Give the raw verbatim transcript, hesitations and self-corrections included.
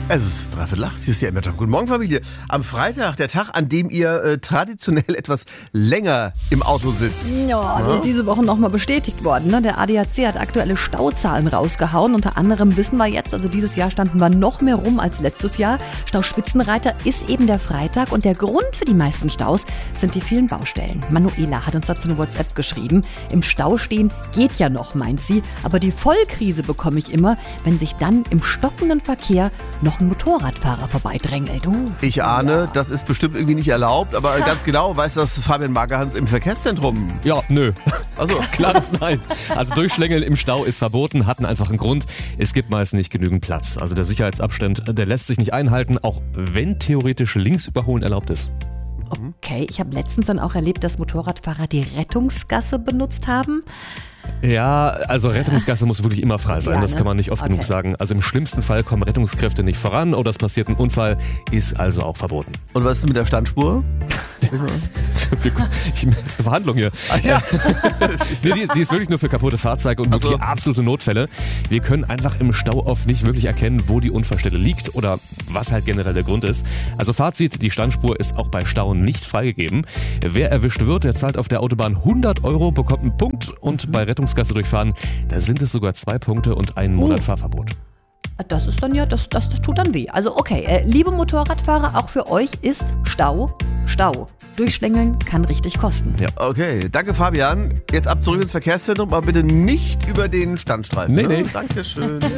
Es ist dreiviertel acht, hier ist die Emmerjob. Guten Morgen, Familie. Am Freitag, der Tag, an dem ihr äh, traditionell etwas länger im Auto sitzt. Ja, das ist diese Woche nochmal bestätigt worden. Ne? Der A D A C hat aktuelle Stauzahlen rausgehauen. Unter anderem wissen wir jetzt, also dieses Jahr standen wir noch mehr rum als letztes Jahr. Stauspitzenreiter ist eben der Freitag und der Grund für die meisten Staus sind die vielen Baustellen. Manuela hat uns dazu eine WhatsApp geschrieben. Im Stau stehen geht ja noch, meint sie. Aber die Vollkrise bekomme ich immer, wenn sich dann im stockenden Verkehr noch ein Motorradfahrer vorbeidrängelt. Uh, Ich ahne, ja. das ist bestimmt irgendwie nicht erlaubt, aber ganz genau weiß das Fabian Magerhans im Verkehrszentrum. Ja, nö. Also, Klares Nein. Also Durchschlängeln im Stau ist verboten, hat einen einfachen Grund. Es gibt meist nicht genügend Platz. Also der Sicherheitsabstand, der lässt sich nicht einhalten, auch wenn theoretisch links überholen erlaubt ist. Okay, ich habe letztens dann auch erlebt, dass Motorradfahrer die Rettungsgasse benutzt haben. Ja, also Rettungsgasse muss wirklich immer frei sein, Ja, das ne? kann man nicht oft Okay. genug sagen. Also im schlimmsten Fall kommen Rettungskräfte nicht voran oder es passiert ein Unfall, ist also auch verboten. und was ist mit der Standspur? Wir, ich, das ist eine Verhandlung hier. Ach ja. Nee, die, ist, die ist wirklich nur für kaputte Fahrzeuge und wirklich Also- absolute Notfälle. Wir können einfach im Stau oft nicht wirklich erkennen, wo die Unfallstelle liegt oder was halt generell der Grund ist. Also Fazit, die Standspur ist auch bei Stau nicht freigegeben. Wer erwischt wird, der zahlt auf der Autobahn hundert Euro, bekommt einen Punkt und bei Rettungsgasse durchfahren, da sind es sogar zwei Punkte und einen Monat Fahrverbot. Das ist dann ja, das, das, das tut dann weh. Also okay, äh, liebe Motorradfahrer, auch für euch ist Stau Stau. Durchschlängeln kann richtig kosten. Ja. Okay, danke Fabian. Jetzt ab zurück ins Verkehrszentrum, aber bitte nicht über den Standstreifen. Nee, ne? nee. Dankeschön.